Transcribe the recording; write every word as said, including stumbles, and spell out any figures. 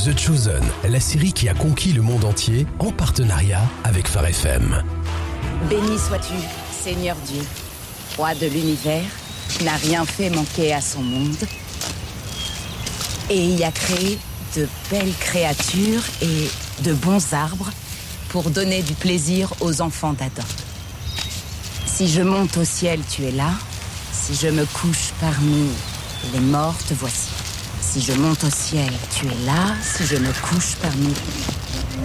The Chosen, la série qui a conquis le monde entier en partenariat avec Phare F M. Béni sois-tu, Seigneur Dieu, roi de l'univers, qui n'a rien fait manquer à son monde et y a créé de belles créatures et de bons arbres pour donner du plaisir aux enfants d'Adam. Si je monte au ciel, tu es là. Si je me couche parmi les morts, te voici. Si je monte au ciel, tu es là. Si je me couche parmi